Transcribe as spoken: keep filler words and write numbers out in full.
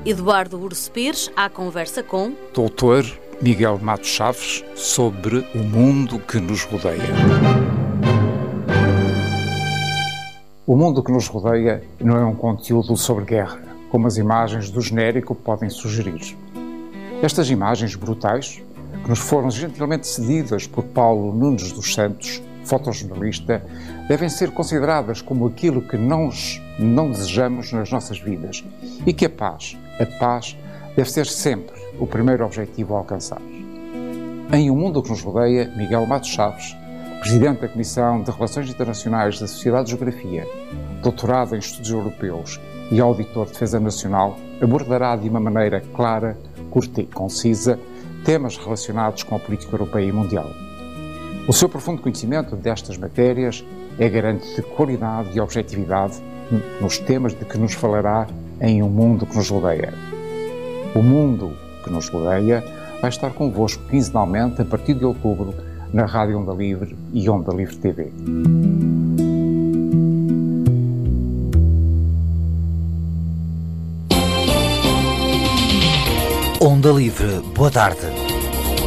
Eduardo Urso Pires, à conversa com doutor Miguel Matos Chaves, sobre o mundo que nos rodeia. O mundo que nos rodeia não é um conteúdo sobre guerra, como as imagens do genérico podem sugerir. Estas imagens brutais, que nos foram gentilmente cedidas por Paulo Nunes dos Santos, fotojornalista, devem ser consideradas como aquilo que nós não desejamos nas nossas vidas e que a paz, a paz deve ser sempre o primeiro objetivo a alcançar. Em O Mundo que nos rodeia, Miguel Matos Chaves, presidente da Comissão de Relações Internacionais da Sociedade de Geografia, doutorado em Estudos Europeus e auditor de Defesa Nacional, abordará de uma maneira clara, curta e concisa temas relacionados com a política europeia e mundial. O seu profundo conhecimento destas matérias é garante de qualidade e objetividade nos temas de que nos falará em O Mundo que nos rodeia. O Mundo que nos rodeia vai estar convosco quinzenalmente a partir de outubro na Rádio Onda Livre e Onda Livre T V. Onda Livre, boa tarde.